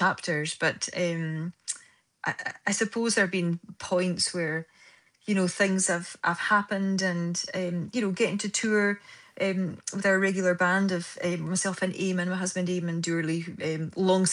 chapters, but I suppose there have been points where things have happened, and getting to tour with our regular band of myself and Eamon, my husband Eamon Dourley, long